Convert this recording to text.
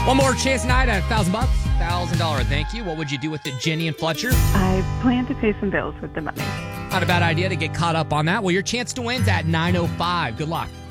One more chance tonight at $1,000, $1,000 thank you. What would you do with it, Jenny and Fletcher? I plan to pay some bills with the money. Not a bad idea to get caught up on that. Well, your chance to win's at 9:05. Good luck.